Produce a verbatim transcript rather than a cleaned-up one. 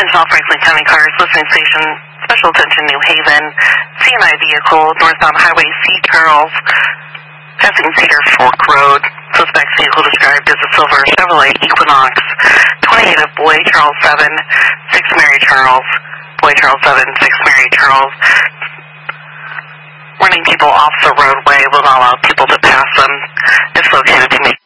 Attention all Franklin County cars, listening station, special attention New Haven, C and I vehicle, northbound Highway C. Charles, passing Cedar Fork Road. Suspect vehicle described as a silver Chevrolet Equinox, twenty-eight of Boy Charles seven, six Mary Charles, Boy Charles seven, six Mary Charles. Running people off the roadway will not allow people to pass them. If located, to make